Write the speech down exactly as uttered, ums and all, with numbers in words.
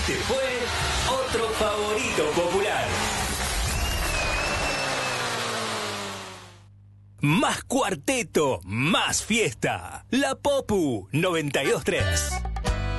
Este fue otro favorito popular. Más cuarteto, más fiesta. La Popu noventa y dos punto tres.